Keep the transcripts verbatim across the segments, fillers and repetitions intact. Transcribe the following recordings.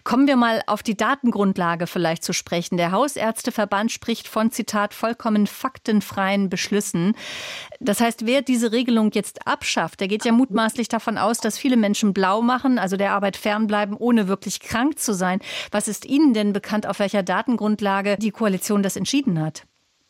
Kommen wir mal auf die Datengrundlage vielleicht zu sprechen. Der Hausärzteverband spricht von, Zitat, vollkommen faktenfreien Beschlüssen. Das heißt, wer diese Regelung jetzt abschafft, der geht ja mutmaßlich davon aus, dass viele Menschen blau machen, also der Arbeit fernbleiben, ohne wirklich krank zu sein. Was ist Ihnen denn bekannt, auf welcher Datengrundlage die Koalition das entschieden hat?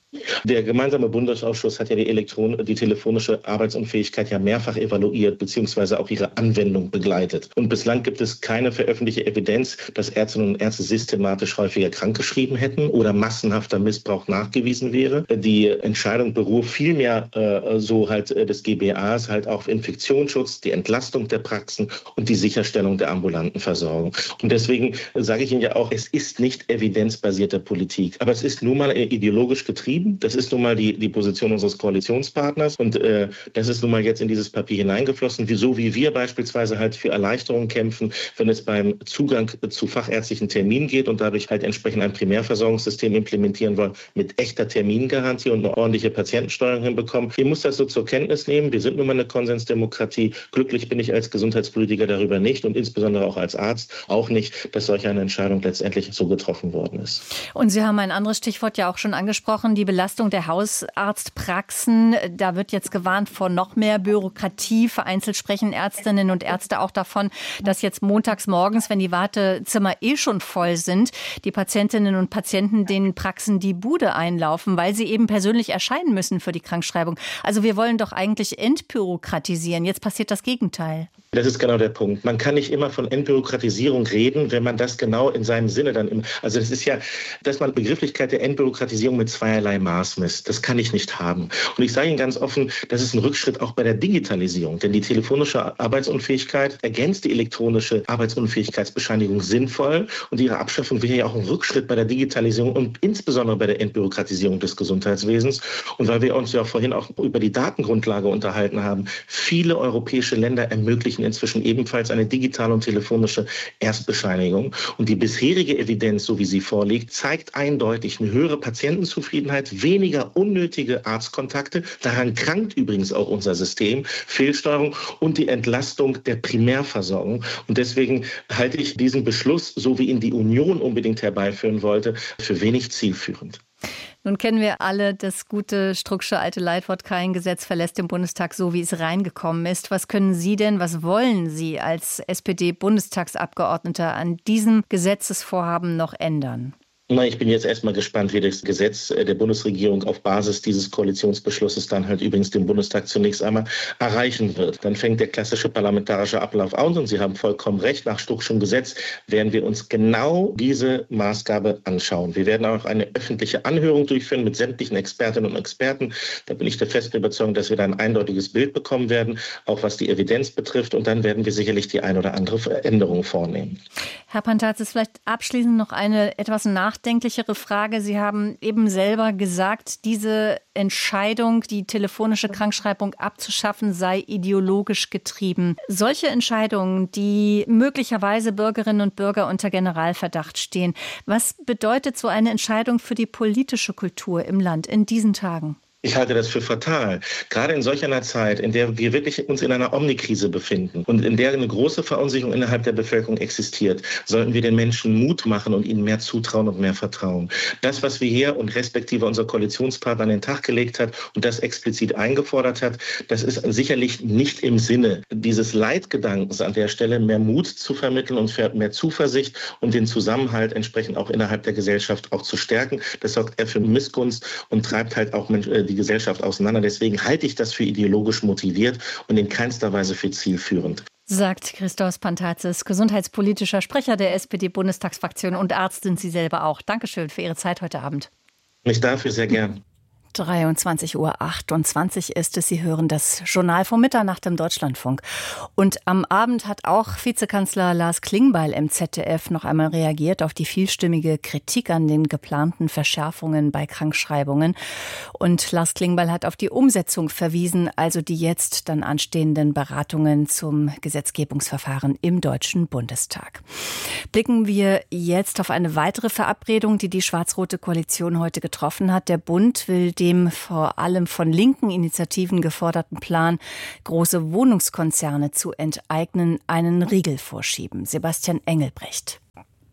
Der gemeinsame Bundesausschuss hat ja die, Elektron- die telefonische Arbeitsunfähigkeit ja mehrfach evaluiert bzw. auch ihre Anwendung begleitet. Und bislang gibt es keine veröffentlichte Evidenz, dass Ärztinnen und Ärzte systematisch häufiger krankgeschrieben hätten oder massenhafter Missbrauch nachgewiesen wäre. Die Entscheidung beruht vielmehr äh, so halt äh, des G B As halt auf Infektionsschutz, die Entlastung der Praxen und die Sicherstellung der ambulanten Versorgung. Und deswegen sage ich Ihnen ja auch, es ist nicht evidenzbasierte Politik, aber es ist nun mal ideologisch getrieben. Das ist nun mal die, die Position unseres Koalitionspartners und äh, das ist nun mal jetzt in dieses Papier hineingeflossen, wie, so wie wir beispielsweise halt für Erleichterungen kämpfen, wenn es beim Zugang zu fachärztlichen Terminen geht und dadurch halt entsprechend ein Primärversorgungssystem implementieren wollen, mit echter Termingarantie und eine ordentliche Patientensteuerung hinbekommen. Ich muss das so zur Kenntnis nehmen. Wir sind nun mal eine Konsensdemokratie. Glücklich bin ich als Gesundheitspolitiker darüber nicht und insbesondere auch als Arzt auch nicht, dass solch eine Entscheidung letztendlich so getroffen worden ist. Und Sie haben ein anderes Stichwort ja auch schon angesprochen, die Belastung der Hausarztpraxen. Da wird jetzt gewarnt vor noch mehr Bürokratie. Vereinzelt sprechen Ärztinnen und Ärzte auch davon, dass jetzt montags morgens, wenn die Wartezimmer eh schon voll sind, die Patientinnen und Patienten den Praxen die Bude einlaufen, weil sie eben persönlich erscheinen müssen für die Krankschreibung. Also wir wollen doch eigentlich entbürokratisieren. Jetzt passiert das Gegenteil. Das ist genau der Punkt. Man kann nicht immer von Entbürokratisierung reden, wenn man das genau in seinem Sinne dann im, also das ist ja, dass man Begrifflichkeit der Entbürokratisierung mit zweierlei Maß misst. Das kann ich nicht haben. Und ich sage Ihnen ganz offen, das ist ein Rückschritt auch bei der Digitalisierung, denn die telefonische Arbeitsunfähigkeit ergänzt die elektronische Arbeitsunfähigkeitsbescheinigung sinnvoll und ihre Abschaffung wäre ja auch ein Rückschritt bei der Digitalisierung und insbesondere bei der Entbürokratisierung des Gesundheitswesens. Und weil wir uns ja vorhin auch über die Datengrundlage unterhalten haben, viele europäische Länder ermöglichen inzwischen ebenfalls eine digitale und telefonische Erstbescheinigung. Und die bisherige Evidenz, so wie sie vorliegt, zeigt eindeutig eine höhere Patientenzufriedenheit, weniger unnötige Arztkontakte. Daran krankt übrigens auch unser System, Fehlsteuerung und die Entlastung der Primärversorgung. Und deswegen halte ich diesen Beschluss, so wie ihn die Union unbedingt herbeiführen wollte, für wenig zielführend. Nun kennen wir alle das gute Strucksche alte Leitwort, kein Gesetz verlässt den Bundestag so, wie es reingekommen ist. Was können Sie denn, was wollen Sie als S P D-Bundestagsabgeordneter an diesem Gesetzesvorhaben noch ändern? Na, ich bin jetzt erstmal gespannt, wie das Gesetz der Bundesregierung auf Basis dieses Koalitionsbeschlusses dann halt übrigens den Bundestag zunächst einmal erreichen wird. Dann fängt der klassische parlamentarische Ablauf an und Sie haben vollkommen recht, nach Struckschem Gesetz werden wir uns genau diese Maßgabe anschauen. Wir werden auch eine öffentliche Anhörung durchführen mit sämtlichen Expertinnen und Experten. Da bin ich der festen Überzeugung, dass wir da ein eindeutiges Bild bekommen werden, auch was die Evidenz betrifft. Und dann werden wir sicherlich die ein oder andere Veränderung vornehmen. Herr Pantazis, vielleicht abschließend noch eine etwas nachdenklichere Frage. Sie haben eben selber gesagt, diese Entscheidung, die telefonische Krankschreibung abzuschaffen, sei ideologisch getrieben. Solche Entscheidungen, die möglicherweise Bürgerinnen und Bürger unter Generalverdacht stehen, was bedeutet so eine Entscheidung für die politische Kultur im Land in diesen Tagen? Ich halte das für fatal. Gerade in solch einer Zeit, in der wir wirklich uns in einer Omnikrise befinden und in der eine große Verunsicherung innerhalb der Bevölkerung existiert, sollten wir den Menschen Mut machen und ihnen mehr zutrauen und mehr vertrauen. Das, was wir hier und respektive unser Koalitionspartner an den Tag gelegt hat und das explizit eingefordert hat, das ist sicherlich nicht im Sinne dieses Leitgedankens an der Stelle, mehr Mut zu vermitteln und mehr Zuversicht und den Zusammenhalt entsprechend auch innerhalb der Gesellschaft auch zu stärken. Das sorgt eher für Missgunst und treibt halt auch die Gesellschaft auseinander. Deswegen halte ich das für ideologisch motiviert und in keinster Weise für zielführend. Sagt Christos Pantazis, gesundheitspolitischer Sprecher der S P D-Bundestagsfraktion und Arzt sind Sie selber auch. Dankeschön für Ihre Zeit heute Abend. Ich dafür sehr gern. dreiundzwanzig Uhr achtundzwanzig ist es. Sie hören das Journal von Mitternacht im Deutschlandfunk. Und am Abend hat auch Vizekanzler Lars Klingbeil im Z D F noch einmal reagiert auf die vielstimmige Kritik an den geplanten Verschärfungen bei Krankschreibungen. Und Lars Klingbeil hat auf die Umsetzung verwiesen, also die jetzt dann anstehenden Beratungen zum Gesetzgebungsverfahren im Deutschen Bundestag. Blicken wir jetzt auf eine weitere Verabredung, die die schwarz-rote Koalition heute getroffen hat. Der Bund will dem vor allem von linken Initiativen geforderten Plan, große Wohnungskonzerne zu enteignen, einen Riegel vorschieben. Sebastian Engelbrecht.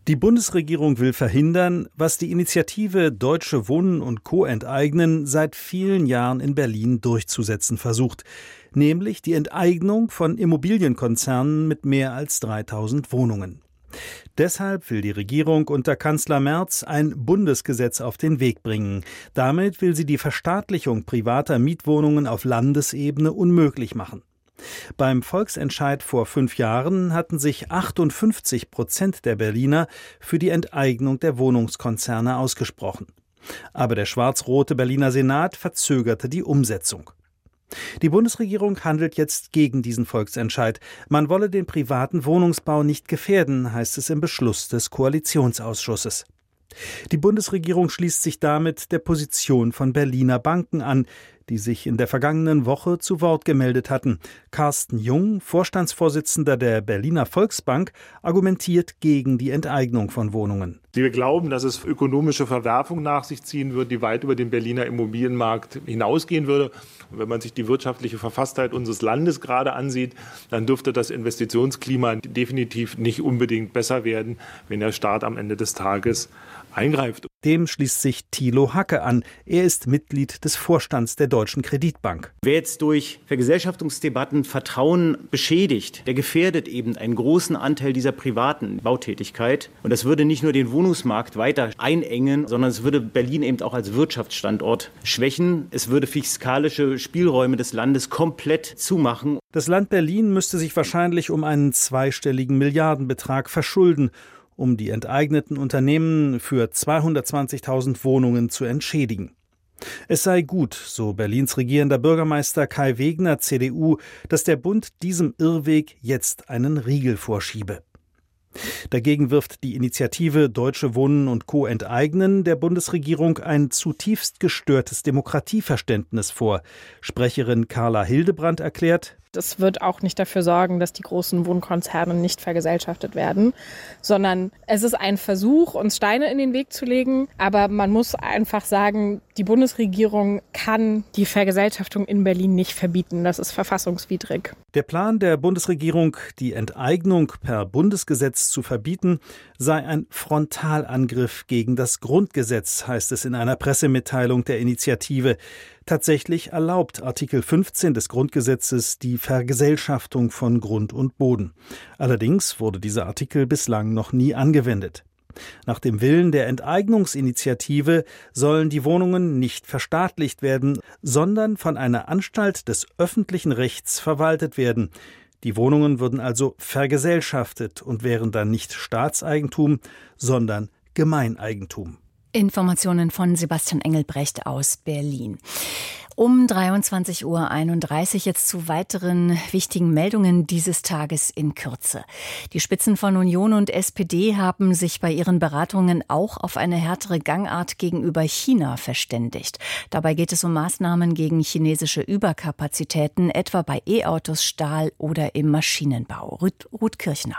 Die Bundesregierung will verhindern, was die Initiative Deutsche Wohnen und Co. enteignen seit vielen Jahren in Berlin durchzusetzen versucht, nämlich die Enteignung von Immobilienkonzernen mit mehr als dreitausend Wohnungen. Deshalb will die Regierung unter Kanzler Merz ein Bundesgesetz auf den Weg bringen. Damit will sie die Verstaatlichung privater Mietwohnungen auf Landesebene unmöglich machen. Beim Volksentscheid vor fünf Jahren hatten sich achtundfünfzig Prozent der Berliner für die Enteignung der Wohnungskonzerne ausgesprochen. Aber der schwarz-rote Berliner Senat verzögerte die Umsetzung. Die Bundesregierung handelt jetzt gegen diesen Volksentscheid. Man wolle den privaten Wohnungsbau nicht gefährden, heißt es im Beschluss des Koalitionsausschusses. Die Bundesregierung schließt sich damit der Position von Berliner Banken an, die sich in der vergangenen Woche zu Wort gemeldet hatten. Carsten Jung, Vorstandsvorsitzender der Berliner Volksbank, argumentiert gegen die Enteignung von Wohnungen. Wir glauben, dass es ökonomische Verwerfung nach sich ziehen wird, die weit über den Berliner Immobilienmarkt hinausgehen würde. Und wenn man sich die wirtschaftliche Verfasstheit unseres Landes gerade ansieht, dann dürfte das Investitionsklima definitiv nicht unbedingt besser werden, wenn der Staat am Ende des Tages eingreift. Dem schließt sich Thilo Hacke an. Er ist Mitglied des Vorstands der Deutschen Kreditbank. Wer jetzt durch Vergesellschaftungsdebatten Vertrauen beschädigt, der gefährdet eben einen großen Anteil dieser privaten Bautätigkeit. Und das würde nicht nur den Wohnungsmarkt weiter einengen, sondern es würde Berlin eben auch als Wirtschaftsstandort schwächen. Es würde fiskalische Spielräume des Landes komplett zumachen. Das Land Berlin müsste sich wahrscheinlich um einen zweistelligen Milliardenbetrag verschulden, um die enteigneten Unternehmen für zweihundertzwanzigtausend Wohnungen zu entschädigen. Es sei gut, so Berlins regierender Bürgermeister Kai Wegner, C D U, dass der Bund diesem Irrweg jetzt einen Riegel vorschiebe. Dagegen wirft die Initiative Deutsche Wohnen und Co. enteignen der Bundesregierung ein zutiefst gestörtes Demokratieverständnis vor. Sprecherin Carla Hildebrandt erklärt: Das wird auch nicht dafür sorgen, dass die großen Wohnkonzerne nicht vergesellschaftet werden, sondern es ist ein Versuch, uns Steine in den Weg zu legen. Aber man muss einfach sagen, die Bundesregierung kann die Vergesellschaftung in Berlin nicht verbieten. Das ist verfassungswidrig. Der Plan der Bundesregierung, die Enteignung per Bundesgesetz zu verbieten, sei ein Frontalangriff gegen das Grundgesetz, heißt es in einer Pressemitteilung der Initiative. Tatsächlich erlaubt Artikel fünfzehn des Grundgesetzes die Vergesellschaftung von Grund und Boden. Allerdings wurde dieser Artikel bislang noch nie angewendet. Nach dem Willen der Enteignungsinitiative sollen die Wohnungen nicht verstaatlicht werden, sondern von einer Anstalt des öffentlichen Rechts verwaltet werden. Die Wohnungen würden also vergesellschaftet und wären dann nicht Staatseigentum, sondern Gemeineigentum. Informationen von Sebastian Engelbrecht aus Berlin. Um dreiundzwanzig Uhr einunddreißig jetzt zu weiteren wichtigen Meldungen dieses Tages in Kürze. Die Spitzen von Union und S P D haben sich bei ihren Beratungen auch auf eine härtere Gangart gegenüber China verständigt. Dabei geht es um Maßnahmen gegen chinesische Überkapazitäten, etwa bei E-Autos, Stahl oder im Maschinenbau. Ruth, Ruth Kirchner.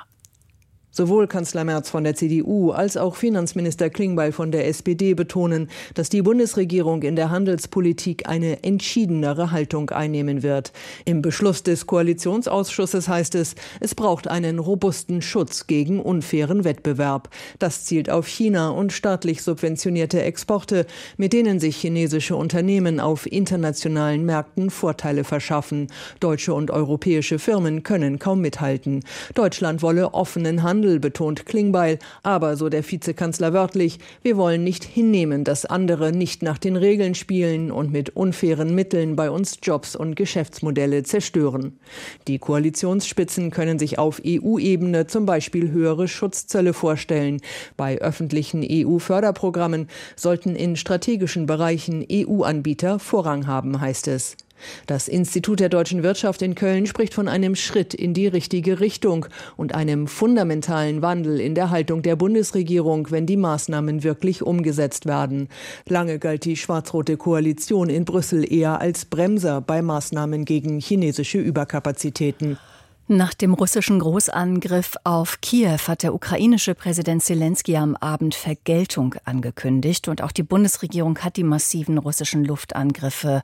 Sowohl Kanzler Merz von der C D U als auch Finanzminister Klingbeil von der S P D betonen, dass die Bundesregierung in der Handelspolitik eine entschiedenere Haltung einnehmen wird. Im Beschluss des Koalitionsausschusses heißt es, es braucht einen robusten Schutz gegen unfairen Wettbewerb. Das zielt auf China und staatlich subventionierte Exporte, mit denen sich chinesische Unternehmen auf internationalen Märkten Vorteile verschaffen. Deutsche und europäische Firmen können kaum mithalten. Deutschland wolle offenen Handel, betont Klingbeil. Aber, so der Vizekanzler wörtlich, wir wollen nicht hinnehmen, dass andere nicht nach den Regeln spielen und mit unfairen Mitteln bei uns Jobs und Geschäftsmodelle zerstören. Die Koalitionsspitzen können sich auf E U-Ebene zum Beispiel höhere Schutzzölle vorstellen. Bei öffentlichen E U-Förderprogrammen sollten in strategischen Bereichen E U-Anbieter Vorrang haben, heißt es. Das Institut der deutschen Wirtschaft in Köln spricht von einem Schritt in die richtige Richtung und einem fundamentalen Wandel in der Haltung der Bundesregierung, wenn die Maßnahmen wirklich umgesetzt werden. Lange galt die schwarz-rote Koalition in Brüssel eher als Bremser bei Maßnahmen gegen chinesische Überkapazitäten. Nach dem russischen Großangriff auf Kiew hat der ukrainische Präsident Selenskyj am Abend Vergeltung angekündigt und auch die Bundesregierung hat die massiven russischen Luftangriffe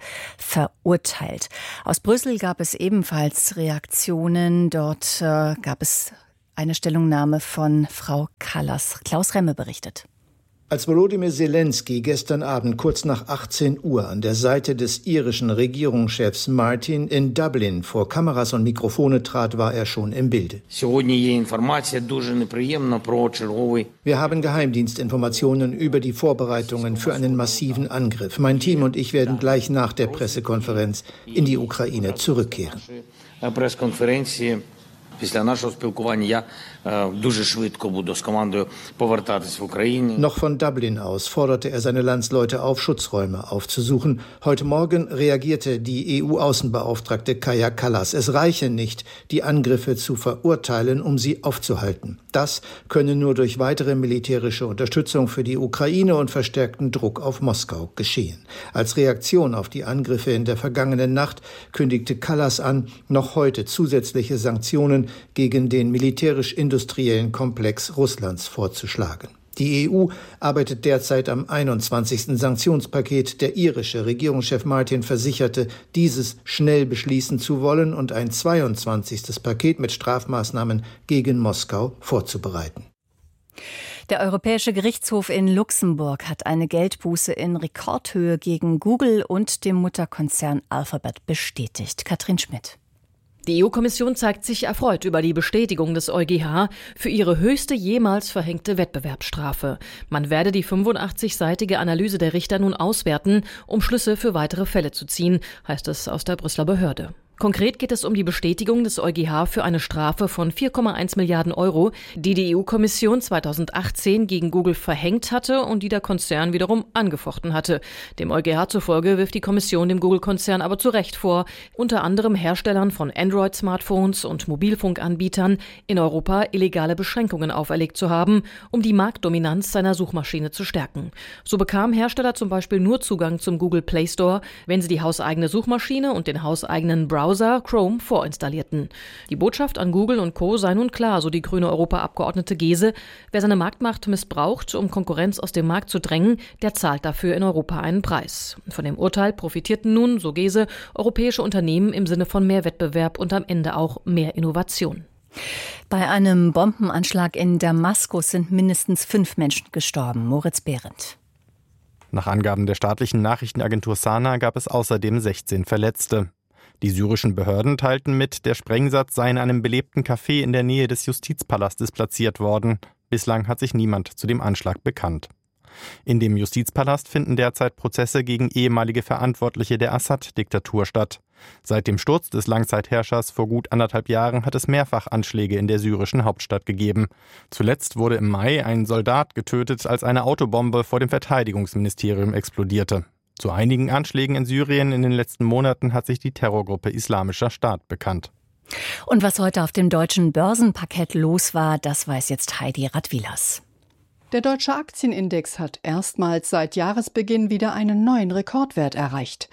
verurteilt. Aus Brüssel gab es ebenfalls Reaktionen. Dort äh, gab es Eine Stellungnahme von Frau Kallas. Klaus Remme berichtet. Als Volodymyr Zelensky gestern Abend kurz nach achtzehn Uhr an der Seite des irischen Regierungschefs Martin in Dublin vor Kameras und Mikrofone trat, war er schon im Bilde. Wir haben Geheimdienstinformationen über die Vorbereitungen für einen massiven Angriff. Mein Team und ich werden gleich nach der Pressekonferenz in die Ukraine zurückkehren. Noch von Dublin aus forderte er seine Landsleute auf, Schutzräume aufzusuchen. Heute Morgen reagierte die E U-Außenbeauftragte Kaja Kallas. Es reiche nicht, die Angriffe zu verurteilen, um sie aufzuhalten. Das könne nur durch weitere militärische Unterstützung für die Ukraine und verstärkten Druck auf Moskau geschehen. Als Reaktion auf die Angriffe in der vergangenen Nacht kündigte Kallas an, noch heute zusätzliche Sanktionen gegen den militärisch-industriellen Komplex Russlands vorzuschlagen. Die E U arbeitet derzeit am einundzwanzigsten Sanktionspaket. Der irische Regierungschef Martin versicherte, dieses schnell beschließen zu wollen und ein zweiundzwanzigstes Paket mit Strafmaßnahmen gegen Moskau vorzubereiten. Der Europäische Gerichtshof in Luxemburg hat eine Geldbuße in Rekordhöhe gegen Google und dem Mutterkonzern Alphabet bestätigt. Katrin Schmidt. Die E U-Kommission zeigt sich erfreut über die Bestätigung des EuGH für ihre höchste jemals verhängte Wettbewerbsstrafe. Man werde die fünfundachtzig-seitige Analyse der Richter nun auswerten, um Schlüsse für weitere Fälle zu ziehen, heißt es aus der Brüsseler Behörde. Konkret geht es um die Bestätigung des EuGH für eine Strafe von vier Komma eins Milliarden Euro, die die E U-Kommission zweitausendachtzehn gegen Google verhängt hatte und die der Konzern wiederum angefochten hatte. Dem EuGH zufolge wirft die Kommission dem Google-Konzern aber zu Recht vor, unter anderem Herstellern von Android-Smartphones und Mobilfunkanbietern in Europa illegale Beschränkungen auferlegt zu haben, um die Marktdominanz seiner Suchmaschine zu stärken. So bekamen Hersteller zum Beispiel nur Zugang zum Google Play Store, wenn sie die hauseigene Suchmaschine und den hauseigenen Browser Browser Chrome vorinstallierten. Die Botschaft an Google und Co. sei nun klar, so die grüne Europaabgeordnete Gese. Wer seine Marktmacht missbraucht, um Konkurrenz aus dem Markt zu drängen, der zahlt dafür in Europa einen Preis. Von dem Urteil profitierten nun, so Gese, europäische Unternehmen im Sinne von mehr Wettbewerb und am Ende auch mehr Innovation. Bei einem Bombenanschlag in Damaskus sind mindestens fünf Menschen gestorben. Moritz Behrendt. Nach Angaben der staatlichen Nachrichtenagentur Sana gab es außerdem sechzehn Verletzte. Die syrischen Behörden teilten mit, der Sprengsatz sei in einem belebten Café in der Nähe des Justizpalastes platziert worden. Bislang hat sich niemand zu dem Anschlag bekannt. In dem Justizpalast finden derzeit Prozesse gegen ehemalige Verantwortliche der Assad-Diktatur statt. Seit dem Sturz des Langzeitherrschers vor gut anderthalb Jahren hat es mehrfach Anschläge in der syrischen Hauptstadt gegeben. Zuletzt wurde im Mai ein Soldat getötet, als eine Autobombe vor dem Verteidigungsministerium explodierte. Zu einigen Anschlägen in Syrien in den letzten Monaten hat sich die Terrorgruppe Islamischer Staat bekannt. Und was heute auf dem deutschen Börsenparkett los war, das weiß jetzt Heidi Radwilas. Der deutsche Aktienindex hat erstmals seit Jahresbeginn wieder einen neuen Rekordwert erreicht.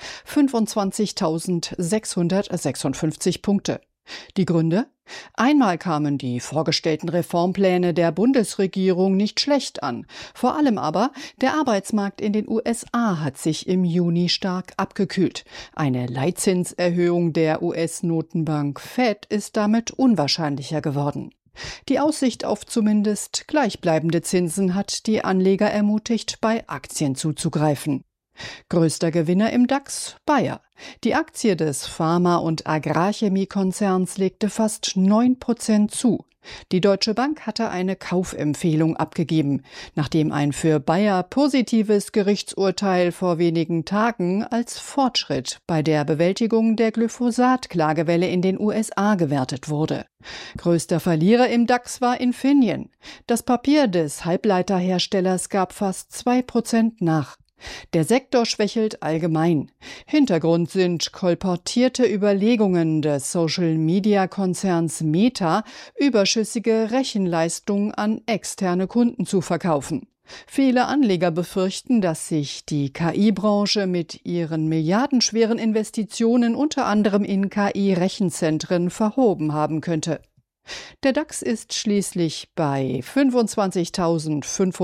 fünfundzwanzigtausendsechshundertsechsundfünfzig Punkte. Die Gründe? Einmal kamen die vorgestellten Reformpläne der Bundesregierung nicht schlecht an. Vor allem aber, der Arbeitsmarkt in den U S A hat sich im Juni stark abgekühlt. Eine Leitzinserhöhung der U S-Notenbank Fed ist damit unwahrscheinlicher geworden. Die Aussicht auf zumindest gleichbleibende Zinsen hat die Anleger ermutigt, bei Aktien zuzugreifen. Größter Gewinner im DAX Bayer. Die Aktie des Pharma- und Agrarchemiekonzerns legte fast neun Prozent zu. Die Deutsche Bank hatte eine Kaufempfehlung abgegeben, nachdem ein für Bayer positives Gerichtsurteil vor wenigen Tagen als Fortschritt bei der Bewältigung der Glyphosat-Klagewelle in den U S A gewertet wurde. Größter Verlierer im DAX war Infineon. Das Papier des Halbleiterherstellers gab fast zwei Prozent nach. Der Sektor schwächelt allgemein. Hintergrund sind kolportierte Überlegungen des Social-Media-Konzerns Meta, überschüssige Rechenleistung an externe Kunden zu verkaufen. Viele Anleger befürchten, dass sich die K I-Branche mit ihren milliardenschweren Investitionen unter anderem in K I-Rechenzentren verhoben haben könnte. Der DAX ist schließlich bei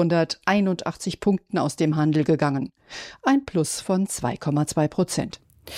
fünfundzwanzigtausendfünfhunderteinundachtzig Punkten aus dem Handel gegangen. Ein Plus von zwei Komma zwei Prozent.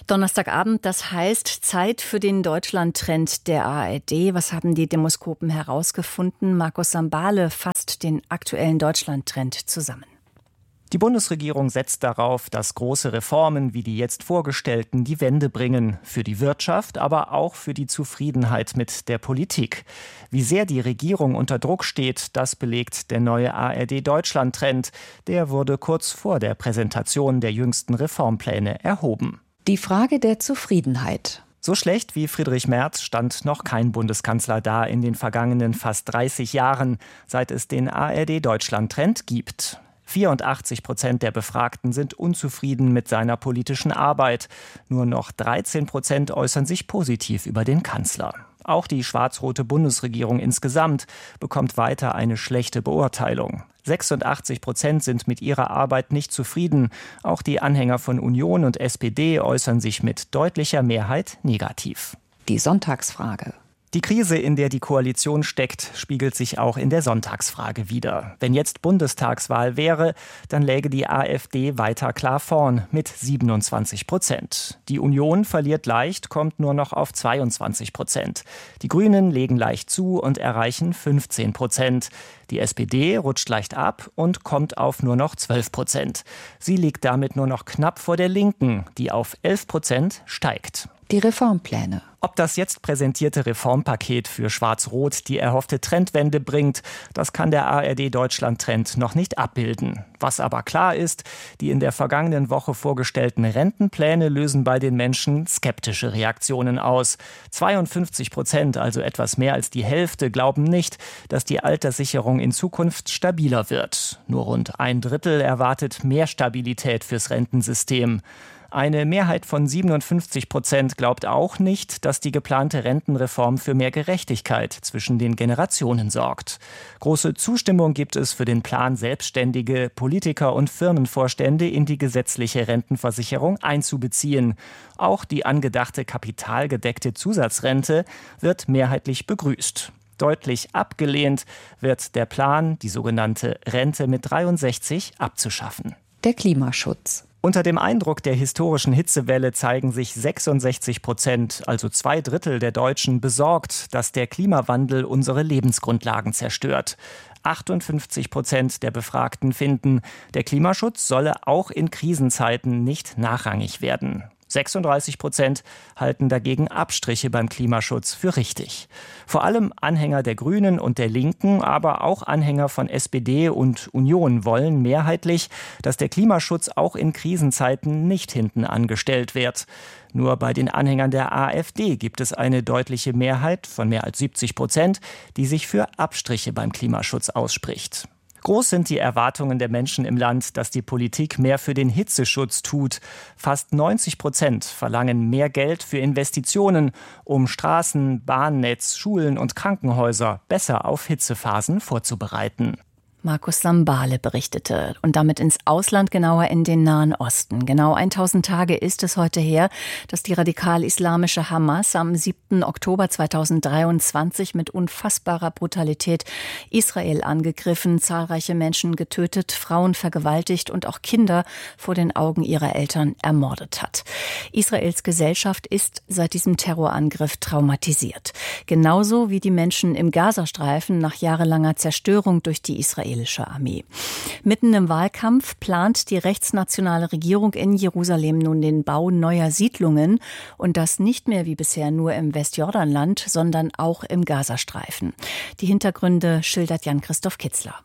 Donnerstagabend, das heißt Zeit für den Deutschland-Trend der A R D. Was haben die Demoskopen herausgefunden? Markus Sambale fasst den aktuellen Deutschland-Trend zusammen. Die Bundesregierung setzt darauf, dass große Reformen wie die jetzt vorgestellten die Wende bringen. Für die Wirtschaft, aber auch für die Zufriedenheit mit der Politik. Wie sehr die Regierung unter Druck steht, das belegt der neue A R D-Deutschland-Trend. Der wurde kurz vor der Präsentation der jüngsten Reformpläne erhoben. Die Frage der Zufriedenheit. So schlecht wie Friedrich Merz stand noch kein Bundeskanzler da in den vergangenen fast dreißig Jahren, seit es den A R D-Deutschland-Trend gibt. vierundachtzig Prozent der Befragten sind unzufrieden mit seiner politischen Arbeit. Nur noch dreizehn Prozent äußern sich positiv über den Kanzler. Auch die schwarz-rote Bundesregierung insgesamt bekommt weiter eine schlechte Beurteilung. sechsundachtzig Prozent sind mit ihrer Arbeit nicht zufrieden. Auch die Anhänger von Union und S P D äußern sich mit deutlicher Mehrheit negativ. Die Sonntagsfrage. Die Krise, in der die Koalition steckt, spiegelt sich auch in der Sonntagsfrage wider. Wenn jetzt Bundestagswahl wäre, dann läge die AfD weiter klar vorn mit siebenundzwanzig Prozent. Die Union verliert leicht, kommt nur noch auf zweiundzwanzig Prozent. Die Grünen legen leicht zu und erreichen fünfzehn Prozent. Die S P D rutscht leicht ab und kommt auf nur noch zwölf Prozent. Sie liegt damit nur noch knapp vor der Linken, die auf elf Prozent steigt. Die Reformpläne. Ob das jetzt präsentierte Reformpaket für Schwarz-Rot die erhoffte Trendwende bringt, das kann der A R D-Deutschland-Trend noch nicht abbilden. Was aber klar ist, die in der vergangenen Woche vorgestellten Rentenpläne lösen bei den Menschen skeptische Reaktionen aus. zweiundfünfzig Prozent, also etwas mehr als die Hälfte, glauben nicht, dass die Alterssicherung in Zukunft stabiler wird. Nur rund ein Drittel erwartet mehr Stabilität fürs Rentensystem. Eine Mehrheit von siebenundfünfzig Prozent glaubt auch nicht, dass die geplante Rentenreform für mehr Gerechtigkeit zwischen den Generationen sorgt. Große Zustimmung gibt es für den Plan, Selbstständige, Politiker und Firmenvorstände in die gesetzliche Rentenversicherung einzubeziehen. Auch die angedachte kapitalgedeckte Zusatzrente wird mehrheitlich begrüßt. Deutlich abgelehnt wird der Plan, die sogenannte Rente mit dreiundsechzig abzuschaffen. Der Klimaschutz. Unter dem Eindruck der historischen Hitzewelle zeigen sich sechsundsechzig Prozent, also zwei Drittel der Deutschen, besorgt, dass der Klimawandel unsere Lebensgrundlagen zerstört. achtundfünfzig Prozent der Befragten finden, der Klimaschutz solle auch in Krisenzeiten nicht nachrangig werden. sechsunddreißig Prozent halten dagegen Abstriche beim Klimaschutz für richtig. Vor allem Anhänger der Grünen und der Linken, aber auch Anhänger von S P D und Union wollen mehrheitlich, dass der Klimaschutz auch in Krisenzeiten nicht hinten angestellt wird. Nur bei den Anhängern der AfD gibt es eine deutliche Mehrheit von mehr als siebzig Prozent, die sich für Abstriche beim Klimaschutz ausspricht. Groß sind die Erwartungen der Menschen im Land, dass die Politik mehr für den Hitzeschutz tut. Fast neunzig Prozent verlangen mehr Geld für Investitionen, um Straßen, Bahnnetz, Schulen und Krankenhäuser besser auf Hitzephasen vorzubereiten. Markus Sambale berichtete. Und damit ins Ausland, genauer in den Nahen Osten. Genau tausend Tage ist es heute her, dass die radikal-islamische Hamas am siebten Oktober zweitausenddreiundzwanzig mit unfassbarer Brutalität Israel angegriffen, zahlreiche Menschen getötet, Frauen vergewaltigt und auch Kinder vor den Augen ihrer Eltern ermordet hat. Israels Gesellschaft ist seit diesem Terrorangriff traumatisiert. Genauso wie die Menschen im Gazastreifen nach jahrelanger Zerstörung durch die Israel. Armee. Mitten im Wahlkampf plant die rechtsnationale Regierung in Jerusalem nun den Bau neuer Siedlungen und das nicht mehr wie bisher nur im Westjordanland, sondern auch im Gazastreifen. Die Hintergründe schildert Jan-Christoph Kitzler.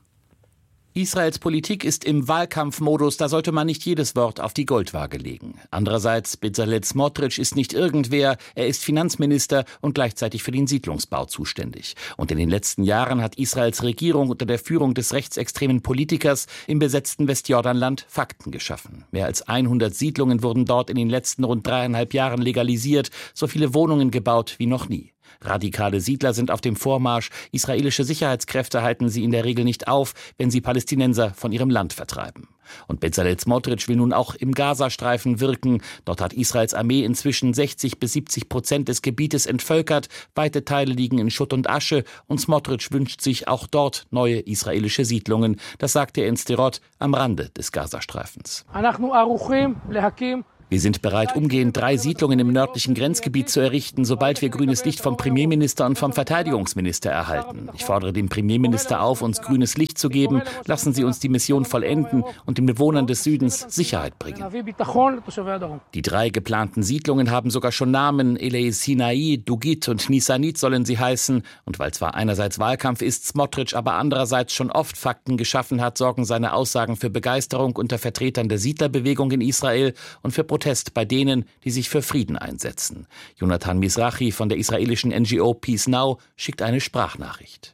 Israels Politik ist im Wahlkampfmodus, da sollte man nicht jedes Wort auf die Goldwaage legen. Andererseits, Bezalel Smotrich ist nicht irgendwer, er ist Finanzminister und gleichzeitig für den Siedlungsbau zuständig. Und in den letzten Jahren hat Israels Regierung unter der Führung des rechtsextremen Politikers im besetzten Westjordanland Fakten geschaffen. Mehr als hundert Siedlungen wurden dort in den letzten rund dreieinhalb Jahren legalisiert, so viele Wohnungen gebaut wie noch nie. Radikale Siedler sind auf dem Vormarsch. Israelische Sicherheitskräfte halten sie in der Regel nicht auf, wenn sie Palästinenser von ihrem Land vertreiben. Und Bezalel Smotrich will nun auch im Gazastreifen wirken. Dort hat Israels Armee inzwischen sechzig bis siebzig Prozent des Gebietes entvölkert. Weite Teile liegen in Schutt und Asche. Und Smotrich wünscht sich auch dort neue israelische Siedlungen. Das sagte er in Sderot am Rande des Gazastreifens. Wir sind bereit, umgehend drei Siedlungen im nördlichen Grenzgebiet zu errichten, sobald wir grünes Licht vom Premierminister und vom Verteidigungsminister erhalten. Ich fordere den Premierminister auf, uns grünes Licht zu geben. Lassen Sie uns die Mission vollenden und den Bewohnern des Südens Sicherheit bringen. Die drei geplanten Siedlungen haben sogar schon Namen. Elei Sinai, Dugit und Nisanit sollen sie heißen. Und weil zwar einerseits Wahlkampf ist, Smotrich aber andererseits schon oft Fakten geschaffen hat, sorgen seine Aussagen für Begeisterung unter Vertretern der Siedlerbewegung in Israel und für Protest bei denen, die sich für Frieden einsetzen. Jonathan Mizrahi von der israelischen N G O Peace Now schickt eine Sprachnachricht.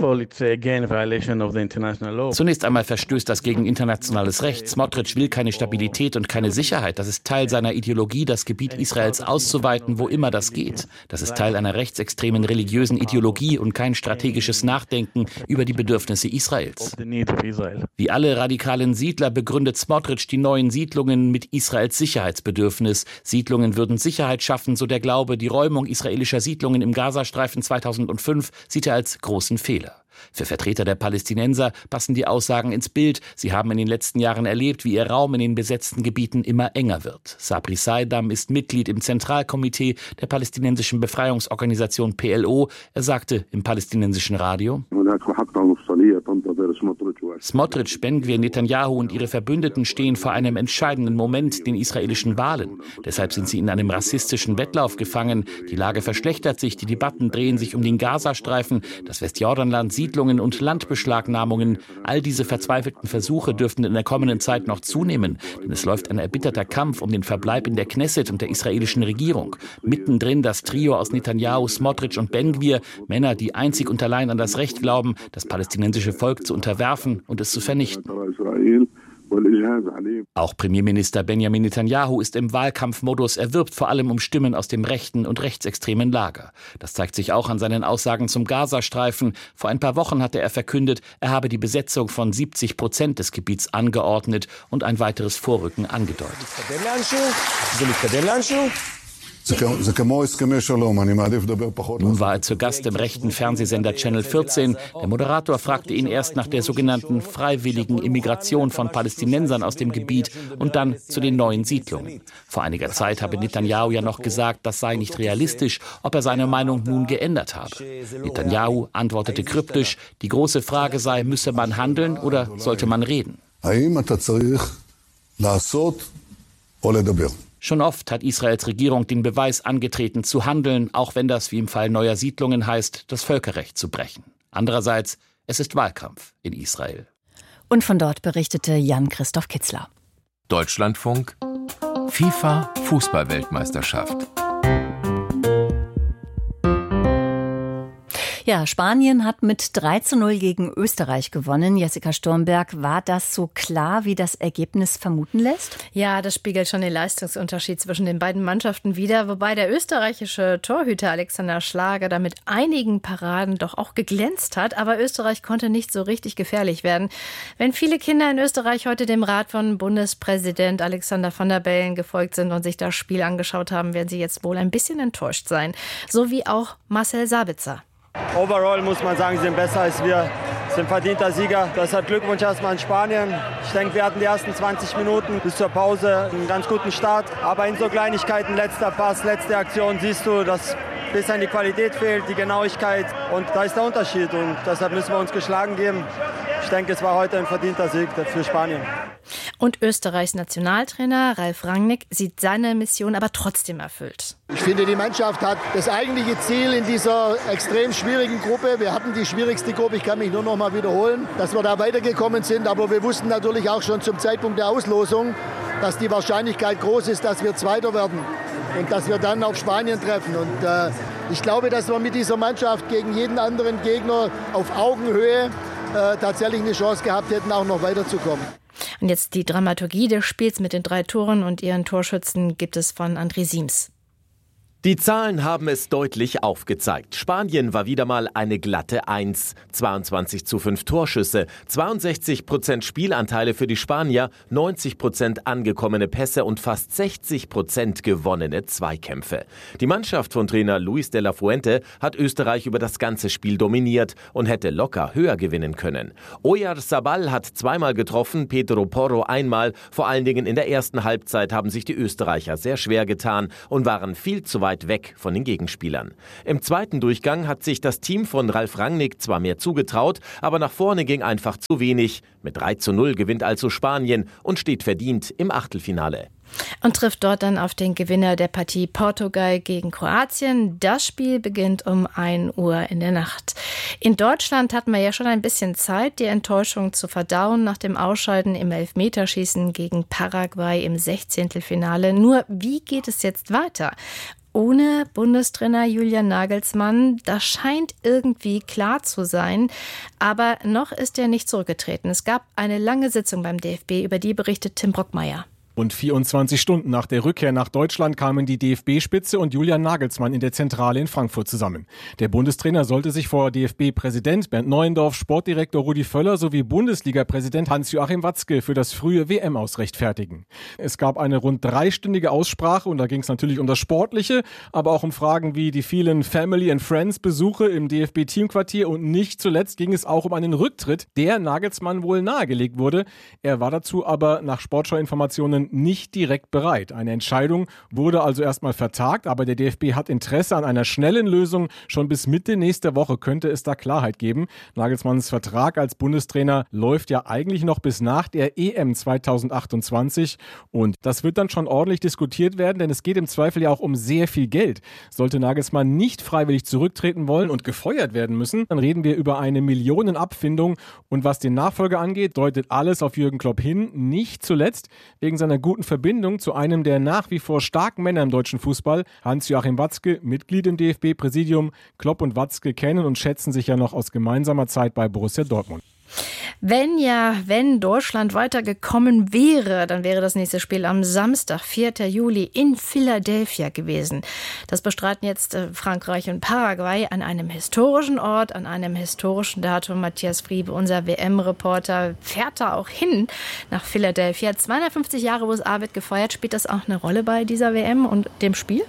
Zunächst einmal verstößt das gegen internationales Recht. Smotrich will keine Stabilität und keine Sicherheit. Das ist Teil seiner Ideologie, das Gebiet Israels auszuweiten, wo immer das geht. Das ist Teil einer rechtsextremen religiösen Ideologie und kein strategisches Nachdenken über die Bedürfnisse Israels. Wie alle radikalen Siedler begründet Smotrich die neuen Siedlungen mit Israels Sicherheitsbedürfnis. Siedlungen würden Sicherheit schaffen, so der Glaube. Die Räumung israelischer Siedlungen im Gazastreifen zweitausendfünf sieht er als großen Fehler. Für Vertreter der Palästinenser passen die Aussagen ins Bild. Sie haben in den letzten Jahren erlebt, wie ihr Raum in den besetzten Gebieten immer enger wird. Sabri Saidam ist Mitglied im Zentralkomitee der palästinensischen Befreiungsorganisation P L O. Er sagte im palästinensischen Radio: Smotrich, Ben-Gvir, Netanyahu und ihre Verbündeten stehen vor einem entscheidenden Moment, den israelischen Wahlen. Deshalb sind sie in einem rassistischen Wettlauf gefangen. Die Lage verschlechtert sich, die Debatten drehen sich um den Gazastreifen, das Westjordanland, Siedlungen und Landbeschlagnahmungen. All diese verzweifelten Versuche dürften in der kommenden Zeit noch zunehmen, denn es läuft ein erbitterter Kampf um den Verbleib in der Knesset und der israelischen Regierung. Mittendrin das Trio aus Netanyahu, Smotrich und Ben-Gvir, Männer, die einzig und allein an das Recht glauben, das palästinensische Volk zu unterwerfen und es zu vernichten. Auch Premierminister Benjamin Netanyahu ist im Wahlkampfmodus. Er wirbt vor allem um Stimmen aus dem rechten und rechtsextremen Lager. Das zeigt sich auch an seinen Aussagen zum Gazastreifen. Vor ein paar Wochen hatte er verkündet, er habe die Besetzung von siebzig Prozent des Gebiets angeordnet und ein weiteres Vorrücken angedeutet. Nun war er zu Gast im rechten Fernsehsender Channel vierzehn. Der Moderator fragte ihn erst nach der sogenannten freiwilligen Immigration von Palästinensern aus dem Gebiet und dann zu den neuen Siedlungen. Vor einiger Zeit habe Netanyahu ja noch gesagt, das sei nicht realistisch, ob er seine Meinung nun geändert habe. Netanyahu antwortete kryptisch, die große Frage sei, müsse man handeln oder sollte man reden? Schon oft hat Israels Regierung den Beweis angetreten, zu handeln, auch wenn das, wie im Fall neuer Siedlungen heißt, das Völkerrecht zu brechen. Andererseits, es ist Wahlkampf in Israel. Und von dort berichtete Jan-Christoph Kitzler. Deutschlandfunk, FIFA Fußball-Weltmeisterschaft. Ja, Spanien hat mit drei zu null gegen Österreich gewonnen. Jessica Sturmberg, war das so klar, wie das Ergebnis vermuten lässt? Ja, das spiegelt schon den Leistungsunterschied zwischen den beiden Mannschaften wider, wobei der österreichische Torhüter Alexander Schlager da mit einigen Paraden doch auch geglänzt hat. Aber Österreich konnte nicht so richtig gefährlich werden. Wenn viele Kinder in Österreich heute dem Rat von Bundespräsident Alexander Van der Bellen gefolgt sind und sich das Spiel angeschaut haben, werden sie jetzt wohl ein bisschen enttäuscht sein. So wie auch Marcel Sabitzer. Overall muss man sagen, sie sind besser als wir, sind verdienter Sieger. Deshalb Glückwunsch erstmal an Spanien. Ich denke, wir hatten die ersten zwanzig Minuten bis zur Pause einen ganz guten Start. Aber in so Kleinigkeiten, letzter Pass, letzte Aktion, siehst du, dass ein bisschen die Qualität fehlt, die Genauigkeit. Und da ist der Unterschied und deshalb müssen wir uns geschlagen geben. Ich denke, es war heute ein verdienter Sieg für Spanien. Und Österreichs Nationaltrainer Ralf Rangnick sieht seine Mission aber trotzdem erfüllt. Ich finde, die Mannschaft hat das eigentliche Ziel in dieser extrem schwierigen Gruppe. Wir hatten die schwierigste Gruppe, ich kann mich nur noch mal wiederholen, dass wir da weitergekommen sind. Aber wir wussten natürlich auch schon zum Zeitpunkt der Auslosung, dass die Wahrscheinlichkeit groß ist, dass wir Zweiter werden und dass wir dann auf Spanien treffen. Und äh, ich glaube, dass wir mit dieser Mannschaft gegen jeden anderen Gegner auf Augenhöhe äh, tatsächlich eine Chance gehabt hätten, auch noch weiterzukommen. Und jetzt die Dramaturgie des Spiels mit den drei Toren und ihren Torschützen gibt es von André Siems. Die Zahlen haben es deutlich aufgezeigt. Spanien war wieder mal eine glatte Eins. zweiundzwanzig zu fünf Torschüsse, zweiundsechzig Prozent Spielanteile für die Spanier, neunzig Prozent angekommene Pässe und fast sechzig Prozent gewonnene Zweikämpfe. Die Mannschaft von Trainer Luis de la Fuente hat Österreich über das ganze Spiel dominiert und hätte locker höher gewinnen können. Oyarzabal hat zweimal getroffen, Pedro Porro einmal. Vor allen Dingen in der ersten Halbzeit haben sich die Österreicher sehr schwer getan und waren viel zu weit weg von den Gegenspielern. Im zweiten Durchgang hat sich das Team von Ralf Rangnick zwar mehr zugetraut, aber nach vorne ging einfach zu wenig. Mit drei zu null gewinnt also Spanien und steht verdient im Achtelfinale. Und trifft dort dann auf den Gewinner der Partie Portugal gegen Kroatien. Das Spiel beginnt um ein Uhr in der Nacht. In Deutschland hatten wir ja schon ein bisschen Zeit, die Enttäuschung zu verdauen nach dem Ausscheiden im Elfmeterschießen gegen Paraguay im Sechzehntelfinale. Nur wie geht es jetzt weiter? Ohne Bundestrainer Julian Nagelsmann, das scheint irgendwie klar zu sein. Aber noch ist er nicht zurückgetreten. Es gab eine lange Sitzung beim D F B, über die berichtet Tim Brockmeier. Und vierundzwanzig Stunden nach der Rückkehr nach Deutschland kamen die D F B-Spitze und Julian Nagelsmann in der Zentrale in Frankfurt zusammen. Der Bundestrainer sollte sich vor D F B-Präsident Bernd Neuendorf, Sportdirektor Rudi Völler sowie Bundesliga-Präsident Hans-Joachim Watzke für das frühe W M-Aus rechtfertigen. Es gab eine rund dreistündige Aussprache und da ging es natürlich um das Sportliche, aber auch um Fragen wie die vielen Family and Friends-Besuche im D F B-Teamquartier und nicht zuletzt ging es auch um einen Rücktritt, der Nagelsmann wohl nahegelegt wurde. Er war dazu aber nach Sportschau-Informationen nicht direkt bereit. Eine Entscheidung wurde also erstmal vertagt, aber der D F B hat Interesse an einer schnellen Lösung. Schon bis Mitte nächster Woche könnte es da Klarheit geben. Nagelsmanns Vertrag als Bundestrainer läuft ja eigentlich noch bis nach der E M zweitausendachtundzwanzig und das wird dann schon ordentlich diskutiert werden, denn es geht im Zweifel ja auch um sehr viel Geld. Sollte Nagelsmann nicht freiwillig zurücktreten wollen und gefeuert werden müssen, dann reden wir über eine Millionenabfindung und was den Nachfolger angeht, deutet alles auf Jürgen Klopp hin, nicht zuletzt wegen seiner guten Verbindung zu einem der nach wie vor starken Männer im deutschen Fußball, Hans-Joachim Watzke, Mitglied im D F B-Präsidium. Klopp und Watzke kennen und schätzen sich ja noch aus gemeinsamer Zeit bei Borussia Dortmund. Wenn ja, wenn Deutschland weitergekommen wäre, dann wäre das nächste Spiel am Samstag, vierten Juli in Philadelphia gewesen. Das bestreiten jetzt Frankreich und Paraguay an einem historischen Ort, an einem historischen Datum. Matthias Friebe, unser W M-Reporter, fährt da auch hin nach Philadelphia. zweihundertfünfzig Jahre U S A wird gefeiert. Spielt das auch eine Rolle bei dieser W M und dem Spiel?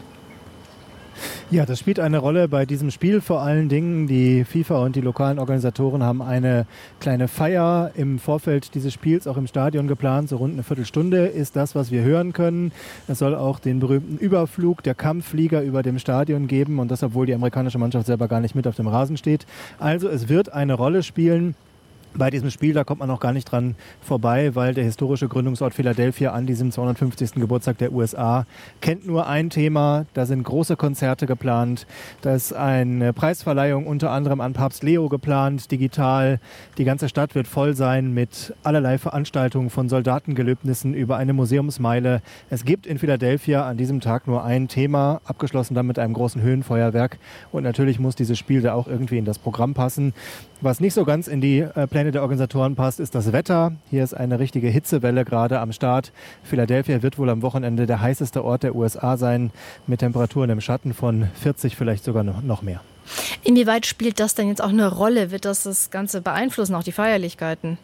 Ja, das spielt eine Rolle bei diesem Spiel vor allen Dingen. Die FIFA und die lokalen Organisatoren haben eine kleine Feier im Vorfeld dieses Spiels auch im Stadion geplant. So rund eine Viertelstunde ist das, was wir hören können. Es soll auch den berühmten Überflug der Kampfflieger über dem Stadion geben und das, obwohl die amerikanische Mannschaft selber gar nicht mit auf dem Rasen steht. Also es wird eine Rolle spielen. Bei diesem Spiel, da kommt man noch gar nicht dran vorbei, weil der historische Gründungsort Philadelphia an diesem zweihundertfünfzigsten Geburtstag der U S A kennt nur ein Thema. Da sind große Konzerte geplant. Da ist eine Preisverleihung unter anderem an Papst Leo geplant, digital. Die ganze Stadt wird voll sein mit allerlei Veranstaltungen von Soldatengelöbnissen über eine Museumsmeile. Es gibt in Philadelphia an diesem Tag nur ein Thema, abgeschlossen dann mit einem großen Höhenfeuerwerk. Und natürlich muss dieses Spiel da auch irgendwie in das Programm passen. Was nicht so ganz in die äh, Pläne der Organisatoren passt, ist das Wetter. Hier ist eine richtige Hitzewelle gerade am Start. Philadelphia wird wohl am Wochenende der heißeste Ort der U S A sein, mit Temperaturen im Schatten von vierzig, vielleicht sogar noch mehr. Inwieweit spielt das denn jetzt auch eine Rolle? Wird das das Ganze beeinflussen, auch die Feierlichkeiten?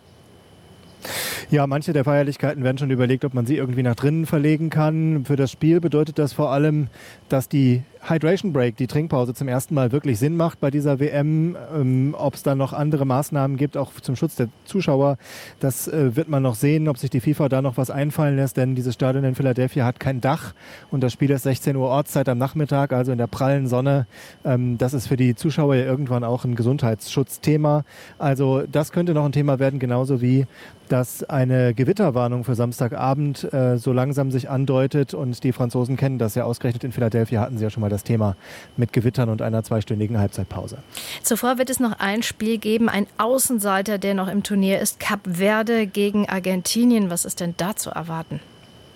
Ja, manche der Feierlichkeiten werden schon überlegt, ob man sie irgendwie nach drinnen verlegen kann. Für das Spiel bedeutet das vor allem, dass die Hydration Break, die Trinkpause, zum ersten Mal wirklich Sinn macht bei dieser W M. Ähm, ob es da noch andere Maßnahmen gibt, auch zum Schutz der Zuschauer, das äh, wird man noch sehen, ob sich die FIFA da noch was einfallen lässt, denn dieses Stadion in Philadelphia hat kein Dach und das Spiel ist sechzehn Uhr Ortszeit am Nachmittag, also in der prallen Sonne. Ähm, das ist für die Zuschauer ja irgendwann auch ein Gesundheitsschutzthema. Also das könnte noch ein Thema werden, genauso wie dass eine Gewitterwarnung für Samstagabend äh, so langsam sich andeutet und die Franzosen kennen das ja ausgerechnet. In Philadelphia hatten sie ja schon mal das Thema mit Gewittern und einer zweistündigen Halbzeitpause. Zuvor wird es noch ein Spiel geben, ein Außenseiter, der noch im Turnier ist, Kap Verde gegen Argentinien. Was ist denn da zu erwarten?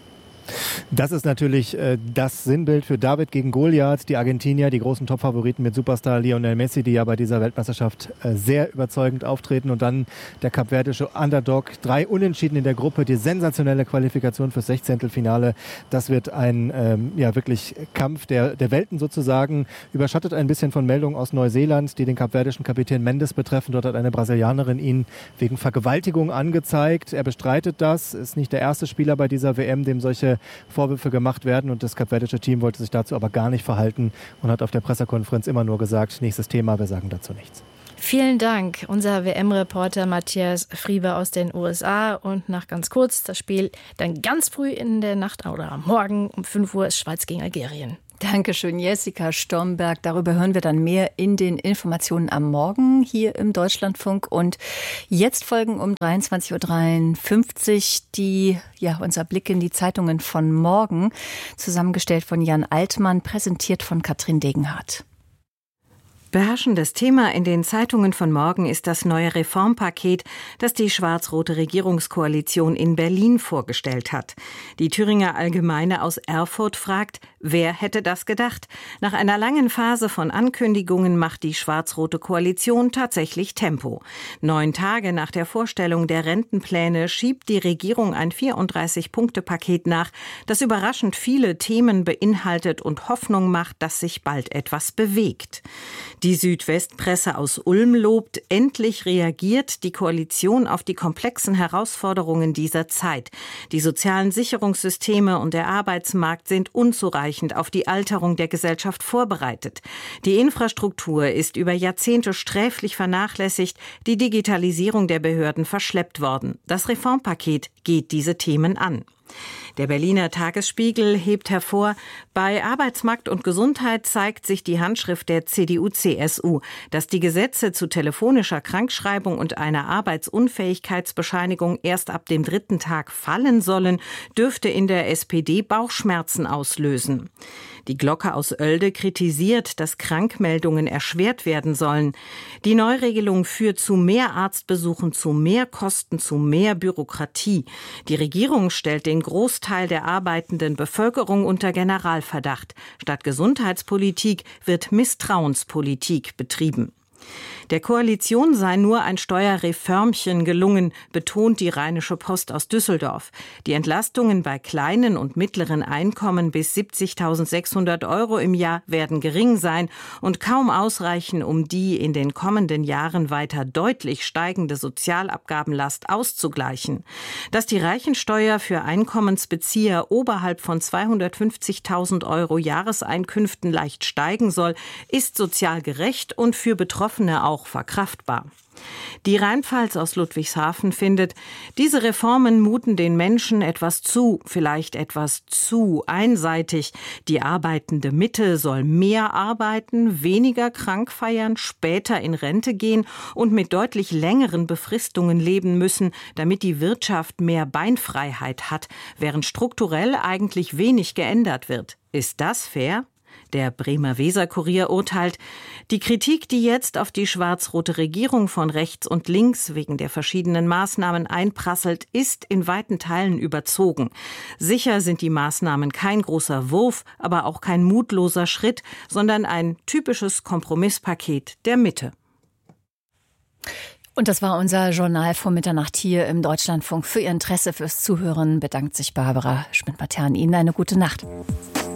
Das ist natürlich äh, das Sinnbild für David gegen Goliath. Die Argentinier, die großen Top-Favoriten mit Superstar Lionel Messi, die ja bei dieser Weltmeisterschaft äh, sehr überzeugend auftreten. Und dann der kapverdische Underdog. Drei Unentschieden in der Gruppe, die sensationelle Qualifikation fürs Sechzehntelfinale. Das wird ein ähm, ja wirklich Kampf der, der Welten sozusagen. Überschattet ein bisschen von Meldungen aus Neuseeland, die den kapverdischen Kapitän Mendes betreffen. Dort hat eine Brasilianerin ihn wegen Vergewaltigung angezeigt. Er bestreitet das. Ist nicht der erste Spieler bei dieser W M, dem solche Vorwürfe gemacht werden, und das kapverdische Team wollte sich dazu aber gar nicht verhalten und hat auf der Pressekonferenz immer nur gesagt, nächstes Thema, wir sagen dazu nichts. Vielen Dank, unser W M-Reporter Matthias Friebe aus den U S A. Und nach ganz kurz, das Spiel dann ganz früh in der Nacht oder am Morgen um fünf Uhr ist Schweiz gegen Algerien. Dankeschön, Jessica Stormberg. Darüber hören wir dann mehr in den Informationen am Morgen hier im Deutschlandfunk. Und jetzt folgen um dreiundzwanzig Uhr dreiundfünfzig die, ja, unser Blick in die Zeitungen von morgen, zusammengestellt von Jan Altmann, präsentiert von Katrin Degenhardt. Beherrschendes Thema in den Zeitungen von morgen ist das neue Reformpaket, das die schwarz-rote Regierungskoalition in Berlin vorgestellt hat. Die Thüringer Allgemeine aus Erfurt fragt, wer hätte das gedacht? Nach einer langen Phase von Ankündigungen macht die schwarz-rote Koalition tatsächlich Tempo. Neun Tage nach der Vorstellung der Rentenpläne schiebt die Regierung ein vierunddreißig-Punkte-Paket nach, das überraschend viele Themen beinhaltet und Hoffnung macht, dass sich bald etwas bewegt. Die Südwestpresse aus Ulm lobt, endlich reagiert die Koalition auf die komplexen Herausforderungen dieser Zeit. Die sozialen Sicherungssysteme und der Arbeitsmarkt sind unzureichend auf die Alterung der Gesellschaft vorbereitet. Die Infrastruktur ist über Jahrzehnte sträflich vernachlässigt, die Digitalisierung der Behörden verschleppt worden. Das Reformpaket geht diese Themen an. Der Berliner Tagesspiegel hebt hervor, bei Arbeitsmarkt und Gesundheit zeigt sich die Handschrift der C D U C S U. Dass die Gesetze zu telefonischer Krankschreibung und einer Arbeitsunfähigkeitsbescheinigung erst ab dem dritten Tag fallen sollen, dürfte in der S P D Bauchschmerzen auslösen. Die Glocke aus Oelde kritisiert, dass Krankmeldungen erschwert werden sollen. Die Neuregelung führt zu mehr Arztbesuchen, zu mehr Kosten, zu mehr Bürokratie. Die Regierung stellt den Großteil der arbeitenden Bevölkerung unter Generalverdacht. Statt Gesundheitspolitik wird Misstrauenspolitik betrieben. Der Koalition sei nur ein Steuerreformchen gelungen, betont die Rheinische Post aus Düsseldorf. Die Entlastungen bei kleinen und mittleren Einkommen bis siebzigtausendsechshundert Euro im Jahr werden gering sein und kaum ausreichen, um die in den kommenden Jahren weiter deutlich steigende Sozialabgabenlast auszugleichen. Dass die Reichensteuer für Einkommensbezieher oberhalb von zweihundertfünfzigtausend Euro Jahreseinkünften leicht steigen soll, ist sozial gerecht und für Betroffene auch verkraftbar. Die Rheinpfalz aus Ludwigshafen findet, diese Reformen muten den Menschen etwas zu, vielleicht etwas zu einseitig. Die arbeitende Mitte soll mehr arbeiten, weniger krank feiern, später in Rente gehen und mit deutlich längeren Befristungen leben müssen, damit die Wirtschaft mehr Beinfreiheit hat, während strukturell eigentlich wenig geändert wird. Ist das fair? Der Bremer Weser-Kurier urteilt, die Kritik, die jetzt auf die schwarz-rote Regierung von rechts und links wegen der verschiedenen Maßnahmen einprasselt, ist in weiten Teilen überzogen. Sicher sind die Maßnahmen kein großer Wurf, aber auch kein mutloser Schritt, sondern ein typisches Kompromisspaket der Mitte. Und das war unser Journal vor Mitternacht hier im Deutschlandfunk. Für Ihr Interesse, fürs Zuhören bedankt sich Barbara Schmidt-Matern. Ihnen eine gute Nacht.